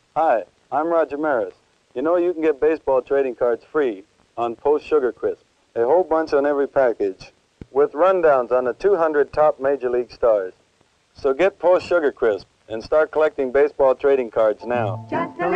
Hi, I'm Roger Maris. You know you can get baseball trading cards free on Post Sugar Crisp. A whole bunch on every package, with rundowns on the 200 top Major League stars. So get Post Sugar Crisp and start collecting baseball trading cards now. Just a